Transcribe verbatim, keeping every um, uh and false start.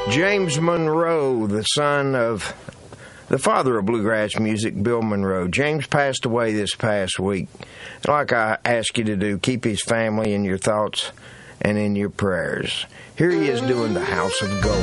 James Monroe, the son of the father of bluegrass music, Bill Monroe. James passed away this past week. Like I ask you to do, keep his family in your thoughts and in your prayers. Here he is doing the House of Gold.